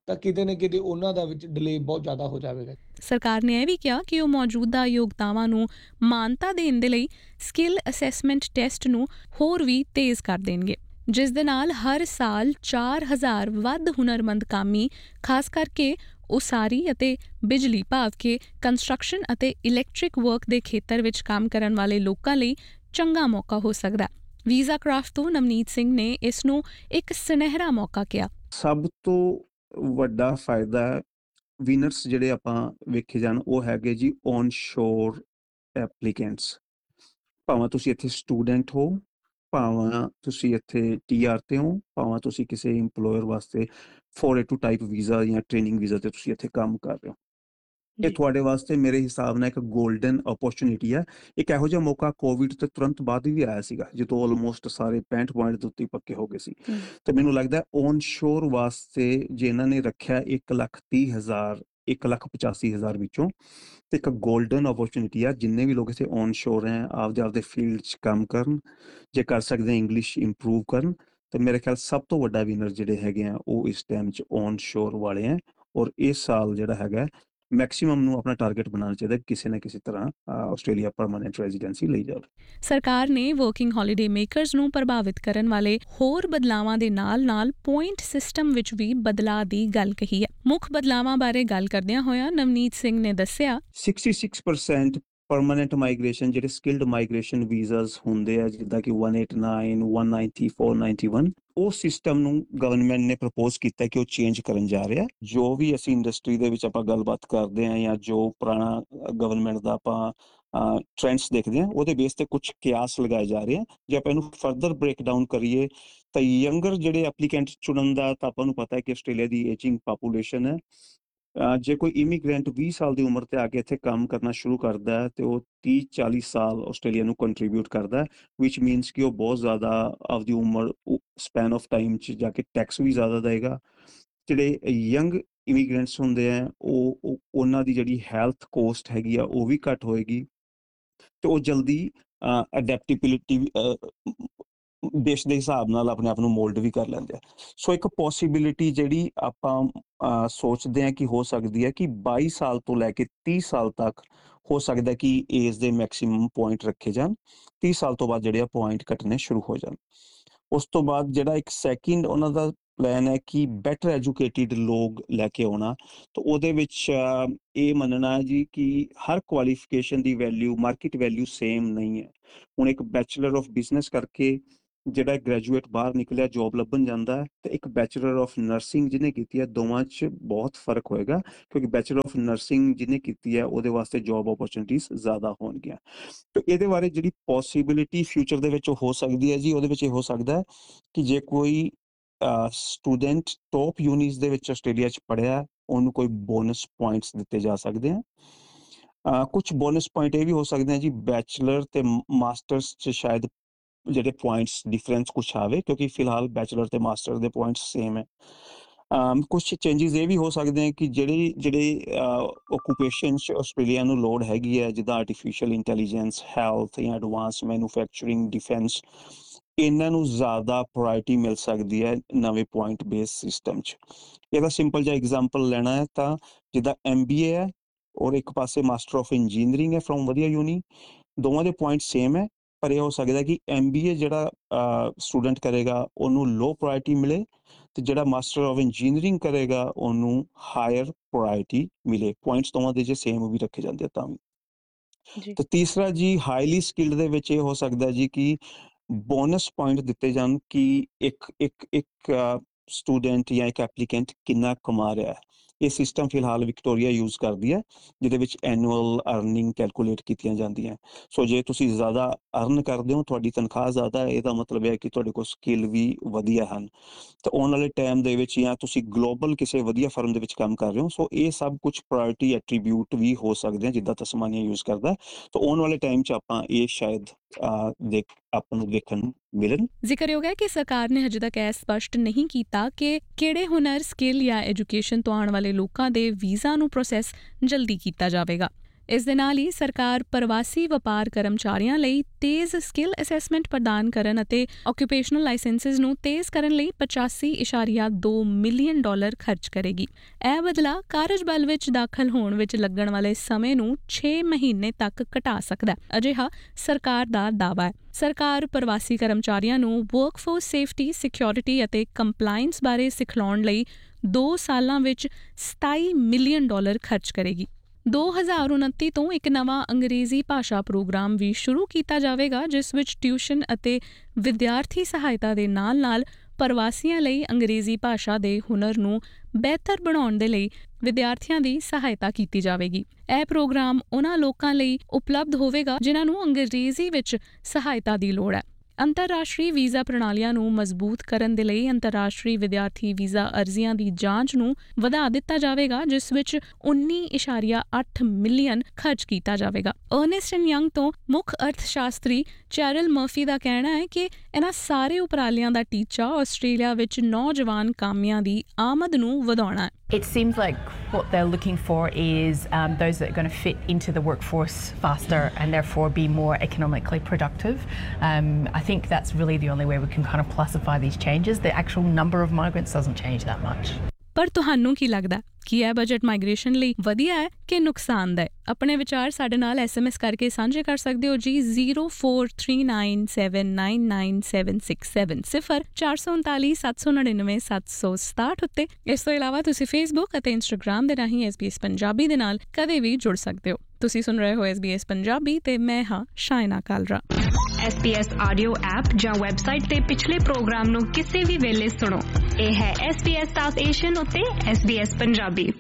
ਤਾਂ ਕਿਤੇ ਨਾ ਕਿਤੇ ਉਹਨਾਂ ਦਾ ਵਿੱਚ ਡਿਲੇ ਬਹੁਤ ਜ਼ਿਆਦਾ ਹੋ ਜਾਵੇਗਾ। ਸਰਕਾਰ ਨੇ ਇਹ ਵੀ ਕਿਹਾ ਕਿ ਉਹ ਮੌਜੂਦਾ ਯੋਗਤਾਵਾਂ ਨੂੰ ਮਾਨਤਾ ਦੇਣ ਦੇ ਲਈ ਸਕਿੱਲ ਅਸੈਸਮੈਂਟ ਟੈਸਟ ਨੂੰ ਹੋਰ ਵੀ ਤੇਜ਼ ਕਰ ਦੇਣਗੇ, ਜਿਸ ਦੇ ਨਾਲ ਹਰ ਸਾਲ ਚਾਰ ਹਜ਼ਾਰ ਵੱਧ ਹੁਨਰਮੰਦ ਕਾਮੀ, ਖਾਸ ਕਰਕੇ ਉਸਾਰੀ ਅਤੇ ਬਿਜਲੀ ਭਾਵ ਕਿ ਕੰਸਟਰਕਸ਼ਨ ਅਤੇ ਇਲੈਕਟ੍ਰਿਕ ਵਰਕ ਦੇ ਖੇਤਰ ਵਿੱਚ ਕੰਮ ਕਰਨ ਵਾਲੇ ਲੋਕਾਂ ਲਈ ਚੰਗਾ ਮੌਕਾ ਹੋ ਸਕਦਾ। ਵੀਜ਼ਾ ਕਰਾਫਟ ਤੋਂ ਨਵਨੀਤ ਸਿੰਘ ਨੇ ਇਸ ਨੂੰ ਇੱਕ ਸੁਨਹਿਰਾ ਮੌਕਾ ਕਿਹਾ। ਸਭ ਤੋਂ ਵੱਡਾ ਫਾਇਦਾ ਵਿਨਰਸ ਜਿਹੜੇ ਆਪਾਂ ਵੇਖੇ ਜਾਣ ਉਹ ਹੈਗੇ ਜੀ ਔਨ ਸ਼ੋਰ ਐਪਲੀਕੈਂਟਸ। ਭਾਵੇਂ ਤੁਸੀਂ ਇੱਥੇ ਸਟੂਡੈਂਟ ਹੋ, ਭਾਵੇਂ ਤੁਸੀਂ ਇੱਥੇ ਟੀ ਆਰ ਤੇ ਹੋ, ਭਾਵੇਂ ਤੁਸੀਂ ਕਿਸੇ ਇੰਪਲੋਇਰ ਵਾਸਤੇ four A to type visa ਜਾਂ ਟ੍ਰੇਨਿੰਗ ਵੀਜ਼ਾ ਤੇ ਤੁਸੀਂ ਇੱਥੇ ਕੰਮ ਕਰ ਰਹੇ ਹੋ। ਇਹ ਤੁਹਾਡੇ ਵਾਸਤੇ ਮੇਰੇ ਹਿਸਾਬ ਨਾਲ ਇੱਕ ਗੋਲਡਨ ਓਪਰਚੁਨਿਟੀ ਹੈ। ਇੱਕ ਇਹੋ ਜਿਹਾ ਮੌਕਾ ਕੋਵਿਡ ਤੋਂ ਤੁਰੰਤ ਬਾਅਦ ਵੀ ਆਇਆ ਸੀਗਾ ਜਦੋਂ ਆਲਮੋਸਟ ਸਾਰੇ ਪੈਂਹਠ ਪੁਆਇੰਟ ਦੇ ਉੱਤੇ ਪੱਕੇ ਹੋ ਗਏ ਸੀ। ਤੇ ਮੈਨੂੰ ਲੱਗਦਾ ਔਨ ਸ਼ੋਰ ਵਾਸਤੇ ਜੇ ਇਹਨਾਂ ਨੇ ਰੱਖਿਆ ਇੱਕ ਲੱਖ ਤੀਹ ਹਜ਼ਾਰ ਇੱਕ ਲੱਖ ਪਚਾਸੀ ਹਜ਼ਾਰ ਵਿੱਚੋਂ ਤੇ ਇੱਕ ਗੋਲਡਨ ਓਪਰਚੁਨਿਟੀ ਆ। ਜਿੰਨੇ ਵੀ ਲੋਕ ਇੱਥੇ ਔਨ ਸ਼ੋਰ ਹੈ ਆਪਦੇ ਆਪਦੇ ਫੀਲਡ 'ਚ ਕੰਮ ਕਰਨ, ਜੇ ਕਰ ਸਕਦੇ ਇੰਗਲਿਸ਼ ਇੰਪਰੂਵ ਕਰਨ। ਤੇ ਮੇਰੇ ਖਿਆਲ ਸਭ ਤੋਂ ਵੱਡਾ ਵਿਨਰ ਜਿਹੜੇ ਹੈਗੇ ਆ ਉਹ ਇਸ ਟਾਈਮ 'ਚ ਔਨ ਸ਼ੋਰ ਵਾਲੇ ਹੈ। ਔਰ ਇਸ ਸਾਲ ਜਿਹੜਾ ਹੈਗਾ ਮੈਕਸਿਮਮ ਨੂੰ ਆਪਣਾ ਟਾਰਗੇਟ ਬਣਾਉਣਾ ਚਾਹੀਦਾ ਕਿਸੇ ਨਾ ਕਿਸੇ ਤਰ੍ਹਾਂ ਆਸਟ੍ਰੇਲੀਆ ਪਰਮਾਨੈਂਟ ਰੈਜ਼ੀਡੈਂਸੀ ਲਈ ਜਾਵੇ। ਸਰਕਾਰ ਨੇ ਵਰਕਿੰਗ ਹੌਲੀਡੇ ਮੇਕਰਸ ਨੂੰ ਪ੍ਰਭਾਵਿਤ ਕਰਨ ਵਾਲੇ ਹੋਰ ਬਦਲਾਵਾਂ ਦੇ ਨਾਲ ਨਾਲ ਪੁਆਇੰਟ ਸਿਸਟਮ ਵਿੱਚ ਵੀ ਬਦਲਾਅ ਦੀ ਗੱਲ ਕਹੀ ਹੈ। ਮੁੱਖ ਬਦਲਾਵਾਂ ਬਾਰੇ ਗੱਲ ਕਰਦਿਆਂ ਹੋਇਆਂ ਨਵਨੀਤ ਸਿੰਘ ਨੇ ਦੱਸਿਆ, ਛਿਆਸੀ ਪਰਸੈਂਟ ਪਰਮਾਨੈਂਟ ਮਾਈਗ੍ਰੇਸ਼ਨ ਜਿਹੜੇ ਸਕਿਲਡ ਮਾਈਗ੍ਰੇਸ਼ਨ ਵੀਜ਼ਾਸ ਹੁੰਦੇ ਆ ਜਿੱਦਾਂ ਕਿ ਇੱਕ ਸੌ ਨੜਿਨਵੇਂ, ਇੱਕ ਸੌ ਨੱਨਵੇਂ, ਚਾਰ ਸੌ ਇਕਾਨਵੇਂ, ਉਹ ਸਿਸਟਮ ਨੂੰ ਗਵਰਨਮੈਂਟ ਨੇ ਪ੍ਰਪੋਜ਼ ਕੀਤਾ ਕਿ ਉਹ ਚੇਂਜ ਕਰਨ ਜਾ ਰਿਹਾ। ਜੋ ਵੀ ਅਸੀਂ ਇੰਡਸਟਰੀ ਦੇ ਵਿੱਚ ਆਪਾਂ ਗੱਲਬਾਤ ਕਰਦੇ ਹਾਂ ਜਾਂ ਜੋ ਪੁਰਾਣਾ ਗਵਰਨਮੈਂਟ ਦਾ ਆਪਾਂ ਟ੍ਰੈਂਡਸ ਦੇਖਦੇ ਹਾਂ ਉਹਦੇ ਬੇਸ ਤੇ ਕੁਝ ਕਿਆਸ ਲਗਾਏ ਜਾ ਰਹੇ ਆ। ਜੇ ਆਪਾਂ ਇਹਨੂੰ ਫਰਦਰ ਬ੍ਰੇਕ ਡਾਊਨ ਕਰੀਏ ਤਾਂ ਯੰਗਰ ਜਿਹੜੇ ਐਪਲੀਕੈਂਟ ਚੁਣਨ ਦਾ ਤਾਂ ਆਪਾਂ ਨੂੰ ਪਤਾ ਹੈ ਕਿ ਆਸਟ੍ਰੇਲੀਆ ਦੀ ਏਜਿੰਗ ਪਾਪੂਲੇਸ਼ਨ ਹੈ। ਜੇ ਕੋਈ ਇਮੀਗ੍ਰੈਂਟ ਵੀਹ ਸਾਲ ਦੀ ਉਮਰ ਤੇ ਆ ਕੇ ਇੱਥੇ ਕੰਮ ਕਰਨਾ ਸ਼ੁਰੂ ਕਰਦਾ ਹੈ ਤੇ ਉਹ ਤੀਹ ਚਾਲੀ ਸਾਲ ਆਸਟ੍ਰੇਲੀਆ ਨੂੰ ਕੰਟਰੀਬਿਊਟ ਕਰਦਾ, ਵਿਚ ਮੀਨਸ ਕਿ ਉਹ ਬਹੁਤ ਜ਼ਿਆਦਾ ਆਪਦੀ ਉਮਰ ਸਪੈਨ ਆਫ ਟਾਈਮ 'ਚ ਜਾ ਕੇ ਟੈਕਸ ਵੀ ਜ਼ਿਆਦਾ ਦੇਗਾ। ਜਿਹੜੇ ਯੰਗ ਇਮੀਗ੍ਰੈਂਟਸ ਹੁੰਦੇ ਆ ਉਹ ਉਹਨਾਂ ਦੀ ਜਿਹੜੀ ਹੈਲਥ ਕੋਸਟ ਹੈਗੀ ਆ ਉਹ ਵੀ ਘੱਟ ਹੋਏਗੀ ਤੇ ਉਹ ਜਲਦੀ ਅਡੈਪਟੇਬਿਲਿਟੀ ਦੇਸ਼ ਦੇ ਹਿਸਾਬ ਨਾਲ ਆਪਣੇ ਆਪ ਨੂੰ ਮੋਲਡ ਵੀ ਕਰ ਲੈਂਦੇ ਆ। ਸੋ ਇੱਕ ਪੋਸੀਬਿਲਿਟੀ ਜਿਹੜੀ ਆਪਾਂ ਸੋਚਦੇ ਹਾਂ ਕਿ ਹੋ ਸਕਦੀ ਹੈ ਕਿ ਬਾਈ ਸਾਲ ਤੋਂ ਲੈ ਕੇ ਤੀਹ ਸਾਲ ਤੱਕ ਹੋ ਸਕਦਾ ਕਿ ਏਜ ਦੇ ਮੈਕਸਿਮਮ ਪੁਆਇੰਟ ਰੱਖੇ ਜਾਣ। ਤੀਹ ਸਾਲ ਤੋਂ ਬਾਅਦ ਜਿਹੜੇ ਆ ਪੁਆਇੰਟ ਕੱਟਣੇ ਸ਼ੁਰੂ ਹੋ ਜਾਣ। ਉਸ ਤੋਂ ਬਾਅਦ ਜਿਹੜਾ ਇੱਕ ਸੈਕਿੰਡ ਉਹਨਾਂ ਦਾ ਪਲਾਨ ਹੈ ਕਿ ਬੈਟਰ ਐਜੂਕੇਟਿਡ ਲੋਕ ਲੈ ਕੇ ਆਉਣਾ। ਤਾਂ ਉਹਦੇ ਵਿੱਚ ਇਹ ਮੰਨਣਾ ਹੈ ਜੀ ਕਿ ਹਰ ਕੁਆਲੀਫਿਕੇਸ਼ਨ ਦੀ ਵੈਲਿਊ ਮਾਰਕੀਟ ਵੈਲਿਊ ਸੇਮ ਨਹੀਂ ਹੈ। ਹੁਣ ਇੱਕ ਬੈਚਲਰ ਆਫ ਬਿਜ਼ਨਸ ਕਰਕੇ ਜਿਹੜਾ ਗ੍ਰੈਜੂਏਟ ਬਾਹਰ ਨਿਕਲਿਆ ਜੋਬ ਲੱਭਣ ਜਾਂਦਾ ਹੈ ਤੇ ਇੱਕ ਬੈਚਲਰ ਆਫ ਨਰਸਿੰਗ ਜਿਹਨੇ ਕੀਤੀ ਹੈ ਦੋਵਾਂ 'ਚ ਬਹੁਤ ਫਰਕ ਹੋਏਗਾ ਕਿਉਂਕਿ ਬੈਚਲਰ ਆਫ ਨਰਸਿੰਗ ਜਿਹਨੇ ਕੀਤੀ ਹੈ ਉਹਦੇ ਵਾਸਤੇ ਜੋਬ ਓਪਰਚੁਨਿਟੀਜ਼ ਜ਼ਿਆਦਾ ਹੋਣਗੀਆਂ। ਤੇ ਇਹਦੇ ਬਾਰੇ ਜਿਹੜੀ ਪੋਸੀਬਿਲਿਟੀ ਫਿਊਚਰ ਦੇ ਵਿੱਚ ਹੋ ਸਕਦੀ ਹੈ ਜੀ ਉਹਦੇ ਵਿੱਚ ਇਹ ਹੋ ਸਕਦਾ ਹੈ ਕਿ ਜੇ ਕੋਈ ਸਟੂਡੈਂਟ ਟੌਪ ਯੂਨੀਸ ਦੇ ਵਿੱਚ ਆਸਟ੍ਰੇਲੀਆ 'ਚ ਪੜ੍ਹਿਆ ਉਹਨੂੰ ਕੋਈ ਬੋਨਸ ਪੁਆਇੰਟਸ ਦਿੱਤੇ ਜਾ ਸਕਦੇ ਆ। ਕੁਛ ਬੋਨਸ ਪੁਆਇੰਟ ਇਹ ਵੀ ਹੋ ਸਕਦੇ ਆ ਜੀ ਬੈਚਲਰ ਤੇ ਮਾਸਟਰਸ 'ਚ ਸ਼ਾਇਦ ਜਿਹੜੇ ਪੁਆਇੰਟਸ ਡਿਫਰੈਂਸ ਕੁਛ ਆਵੇ ਕਿਉਂਕਿ ਫਿਲਹਾਲ ਬੈਚਲਰ ਤੇ ਮਾਸਟਰ ਦੇ ਪੁਆਇੰਟਸ ਸੇਮ ਹੈ। ਕੁਛ ਚੇਂਜਿਸ ਇਹ ਵੀ ਹੋ ਸਕਦੇ ਆ ਕਿ ਜਿਹੜੇ ਜਿਹੜੇ ਓਕੂਪੇਸ਼ਨ 'ਚ ਆਸਟ੍ਰੇਲੀਆ ਨੂੰ ਲੋੜ ਹੈਗੀ ਹੈ ਜਿੱਦਾਂ ਆਰਟੀਫਿਸ਼ੀਅਲ ਇੰਟੈਲੀਜੈਂਸ, ਹੈਲਥ ਜਾਂ ਐਡਵਾਂਸ ਮੈਨੂਫੈਕਚਰਿੰਗ, ਡਿਫੈਂਸ, ਇਹਨਾਂ ਨੂੰ ਜ਼ਿਆਦਾ ਪ੍ਰਾਇਰਟੀ ਮਿਲ ਸਕਦੀ ਹੈ ਨਵੇਂ ਪੁਆਇੰਟ ਬੇਸ ਸਿਸਟਮ 'ਚ। ਇਹਦਾ ਸਿੰਪਲ ਜਿਹਾ ਐਗਜ਼ਾਮਪਲ ਲੈਣਾ ਹੈ ਤਾਂ ਜਿੱਦਾਂ ਐਮ ਬੀ ਏ ਹੈ ਔਰ ਇੱਕ ਪਾਸੇ ਮਾਸਟਰ ਆਫ ਇੰਜੀਨੀਅਰਿੰਗ ਹੈ ਫਰੋਮ ਵਧੀਆ ਯੂਨੀ, ਦੋਵਾਂ ਦੇ ਪੁਆਇੰਟ ਸੇਮ ਹੈ ਪਰ ਇਹ ਹੋ ਸਕਦਾ ਕਿ ਐਮ ਬੀ ਏ ਜਿਹੜਾ ਸਟੂਡੈਂਟ ਕਰੇਗਾ ਉਹਨੂੰ ਲੋ ਪ੍ਰਾਇਰਟੀ ਮਿਲੇ ਤੇ ਜਿਹੜਾ ਮਾਸਟਰ ਆਫ ਇੰਜੀਨੀਅਰਿੰਗ ਕਰੇਗਾ ਉਹਨੂੰ ਹਾਇਰ ਪ੍ਰਾਇਰਟੀ ਮਿਲੇ। ਪੁਆਇੰਟਸ ਦੋਵਾਂ ਦੇ ਜੇ ਸੇਮ ਵੀ ਰੱਖੇ ਜਾਂਦੇ ਤਾਂ ਵੀ। ਤੇ ਤੀਸਰਾ ਜੀ ਹਾਈਲੀ ਸਕਿਲਡ ਦੇ ਵਿੱਚ ਇਹ ਹੋ ਸਕਦਾ ਜੀ ਕਿ ਬੋਨਸ ਪੁਆਇੰਟ ਦਿੱਤੇ ਜਾਣ ਕਿ ਇੱਕ ਇੱਕ ਇੱਕ ਸਟੂਡੈਂਟ ਜਾਂ ਇੱਕ ਐਪਲੀਕੈਂਟ ਕਿੰਨਾ ਕਮਾ ਰਿਹਾ ਹੈ। ਇਹ ਸਿਸਟਮ ਫਿਲਹਾਲ ਵਿਕਟੋਰੀਆ ਯੂਜ਼ ਕਰਦੀ ਹੈ ਜਿਹਦੇ ਵਿੱਚ ਐਨੂਅਲ ਅਰਨਿੰਗ ਕੈਲਕੂਲੇਟ ਕੀਤੀਆਂ ਜਾਂਦੀਆਂ। ਸੋ ਜੇ ਤੁਸੀਂ ਜ਼ਿਆਦਾ ਅਰਨ ਕਰਦੇ ਹੋ ਤੁਹਾਡੀ ਤਨਖਾਹ ਜ਼ਿਆਦਾ ਹੈ ਇਹਦਾ ਮਤਲਬ ਹੈ ਕਿ ਤੁਹਾਡੇ ਕੋਲ ਸਕਿੱਲ ਵੀ ਵਧੀਆ ਹਨ ਤਾਂ ਆਉਣ ਵਾਲੇ ਟਾਈਮ ਦੇ ਵਿੱਚ ਜਾਂ ਤੁਸੀਂ ਗਲੋਬਲ ਕਿਸੇ ਵਧੀਆ ਫਰਮ ਦੇ ਵਿੱਚ ਕੰਮ ਕਰ ਰਹੇ ਹੋ। ਸੋ ਇਹ ਸਭ ਕੁਛ ਪ੍ਰਾਇਰਟੀ ਐਟਰੀਬਿਊਟ ਵੀ ਹੋ ਸਕਦੇ ਆ ਜਿੱਦਾਂ ਤਸਮਾਨੀਆ ਯੂਜ਼ ਕਰਦਾ। ਤਾਂ ਆਉਣ ਵਾਲੇ ਟਾਈਮ 'ਚ ਆਪਾਂ ਇਹ ਸ਼ਾਇਦ ਦੇਖ ਆਪਾਂ ਨੂੰ ਦੇਖਣ ਨੂੰ ਮਿਲਣ। ਜ਼ਿਕਰਯੋਗ ਹੈ ਕਿ ਸਰਕਾਰ ਨੇ ਹਜੇ ਤੱਕ ਇਹ ਸਪਸ਼ਟ ਨਹੀਂ ਕੀਤਾ ਕਿ ਕਿਹੜੇ ਹੁਨਰ, ਸਕਿੱਲ ਜਾਂ ਐਜੂਕੇਸ਼ਨ ਤੋਂ ਆਉਣ ਵਾਲੇ ਲੋਕਾਂ ਦੇ ਵੀਜ਼ਾ ਨੂੰ ਪ੍ਰੋਸੈਸ ਜਲਦੀ ਕੀਤਾ ਜਾਵੇਗਾ। ਇਸ ਦੇ ਨਾਲ ਹੀ ਸਰਕਾਰ ਪ੍ਰਵਾਸੀ ਵਪਾਰ ਕਰਮਚਾਰੀਆਂ ਲਈ ਤੇਜ਼ ਸਕਿੱਲ ਅਸੈਸਮੈਂਟ ਪ੍ਰਦਾਨ ਕਰਨ ਅਤੇ ਆਕੂਪੇਸ਼ਨਲ ਲਾਇਸੈਂਸਿਸ ਨੂੰ ਤੇਜ਼ ਕਰਨ ਲਈ ਪਚਾਸੀ ਇਸ਼ਾਰੀਆ ਦੋ ਮਿਲੀਅਨ ਡਾਲਰ ਖਰਚ ਕਰੇਗੀ। ਇਹ ਬਦਲਾਅ ਕਾਰਜਬਲ ਵਿੱਚ ਦਾਖਲ ਹੋਣ ਵਿੱਚ ਲੱਗਣ ਵਾਲੇ ਸਮੇਂ ਨੂੰ ਛੇ ਮਹੀਨੇ ਤੱਕ ਘਟਾ ਸਕਦਾ ਹੈ, ਅਜਿਹਾ ਸਰਕਾਰ ਦਾ ਦਾਅਵਾ ਹੈ। ਸਰਕਾਰ ਪ੍ਰਵਾਸੀ ਕਰਮਚਾਰੀਆਂ ਨੂੰ ਵਰਕਫੋਰਸ ਸੇਫਟੀ, ਸਿਕਿਉਰਿਟੀ ਅਤੇ ਕੰਪਲਾਇੰਸ ਬਾਰੇ ਸਿਖਲਾਉਣ ਲਈ ਦੋ ਸਾਲਾਂ ਵਿੱਚ ਸਤਾਈ ਮਿਲੀਅਨ ਡਾਲਰ ਖਰਚ ਕਰੇਗੀ। ਦੋ ਹਜ਼ਾਰ ਉਨੱਤੀ ਤੋਂ ਇੱਕ ਨਵਾਂ ਅੰਗਰੇਜ਼ੀ ਭਾਸ਼ਾ ਪ੍ਰੋਗਰਾਮ ਵੀ ਸ਼ੁਰੂ ਕੀਤਾ ਜਾਵੇਗਾ, ਜਿਸ ਵਿੱਚ ਟਿਊਸ਼ਨ ਅਤੇ ਵਿਦਿਆਰਥੀ ਸਹਾਇਤਾ ਦੇ ਨਾਲ-ਨਾਲ ਪ੍ਰਵਾਸੀਆਂ ਲਈ ਅੰਗਰੇਜ਼ੀ ਭਾਸ਼ਾ ਦੇ ਹੁਨਰ ਨੂੰ ਬਿਹਤਰ ਬਣਾਉਣ ਦੇ ਲਈ ਵਿਦਿਆਰਥੀਆਂ ਦੀ ਸਹਾਇਤਾ ਕੀਤੀ ਜਾਵੇਗੀ। ਇਹ ਪ੍ਰੋਗਰਾਮ ਉਹਨਾਂ ਲੋਕਾਂ ਲਈ ਉਪਲਬਧ ਹੋਵੇਗਾ ਜਿਨ੍ਹਾਂ ਨੂੰ ਅੰਗਰੇਜ਼ੀ ਵਿੱਚ ਸਹਾਇਤਾ ਦੀ ਲੋੜ ਹੈ। ਅੰਤਰਰਾਸ਼ਟਰੀ ਵੀਜ਼ਾ ਪ੍ਰਣਾਲੀਆਂ ਨੂੰ ਮਜ਼ਬੂਤ ਕਰਨ ਦੇ ਲਈ ਅੰਤਰਰਾਸ਼ਟਰੀ ਵਿਦਿਆਰਥੀ ਵੀਜ਼ਾ ਅਰਜ਼ੀਆਂ ਦੀ ਜਾਂਚ ਨੂੰ ਵਧਾ ਦਿੱਤਾ ਜਾਵੇਗਾ, ਜਿਸ ਵਿੱਚ ਉੱਨੀ ਇਸ਼ਾਰੀਆ ਅੱਠ ਮਿਲੀਅਨ ਖਰਚ ਕੀਤਾ ਜਾਵੇਗਾ। ਅਰਨੈਸਟ ਐਂਡ ਯੰਗ ਤੋਂ ਮੁੱਖ ਅਰਥਸ਼ਾਸਤਰੀ ਚੈਰਲ ਮਰਫੀ ਦਾ ਕਹਿਣਾ ਹੈ ਕਿ ਇਹਨਾਂ ਸਾਰੇ ਉਪਰਾਲਿਆਂ ਦਾ ਟੀਚਾ ਆਸਟ੍ਰੇਲੀਆ ਵਿੱਚ ਨੌਜਵਾਨ ਕਾਮਿਆਂ ਦੀ ਆਮਦ ਨੂੰ ਵਧਾਉਣਾ ਹੈ। It seems like what they're looking for is um, those that are going to fit into the workforce faster and therefore be more economically productive. Um, I think that's really the only way we can kind of classify these changes. The actual number of migrants doesn't change that much. ਪਰ ਤੁਹਾਨੂੰ ਕੀ ਲੱਗਦਾ ਕਿ ਇਹ budget migration ਲਈ ਵਧੀਆ ਹੈ ਕਿ ਨੁਕਸਾਨਦਾਇਕ? ਆਪਣੇ ਵਿਚਾਰ ਸਾਡੇ ਨਾਲ ਐਸ ਐਮ ਐਸ ਕਰਕੇ ਸਾਂਝੇ ਕਰ ਸਕਦੇ ਹੋ ਜੀ zero four three nine seven nine nine seven six seven ਸਿਫਰ ਚਾਰ ਸੌ ਉਨਤਾਲੀ ਸੱਤ ਸੌ ਨੜਿਨਵੇਂ ਸੱਤ ਸੌ ਸਤਾਹਠ ਉੱਤੇ। ਇਸ ਤੋਂ ਇਲਾਵਾ ਤੁਸੀਂ ਫੇਸਬੁੱਕ ਅਤੇ ਇੰਸਟਾਗ੍ਰਾਮ ਦੇ ਰਾਹੀਂ ਐਸ ਬੀ ਐਸ ਪੰਜਾਬੀ ਦੇ ਨਾਲ ਕਦੇ ਵੀ ਜੁੜ ਸਕਦੇ ਹੋ। ਤੁਸੀਂ ਸੁਣ ਰਹੇ ਹੋ ਐਸ ਬੀ ਐਸ ਪੰਜਾਬੀ ਤੇ ਮੈਂ ਹਾਂ Shaina Kalra. S B S audio app ਜਾਂ ਵੈਬਸਾਈਟ ਤੇ ਪਿਛਲੇ ਪ੍ਰੋਗਰਾਮ ਨੂੰ ਕਿਸੇ ਵੀ ਵੇਲੇ ਸੁਣੋ। ਇਹ ਹੈ S B S south Asian ਉੱਤੇ ਐਸ ਬੀ ਐਸ ਪੰਜਾਬੀ।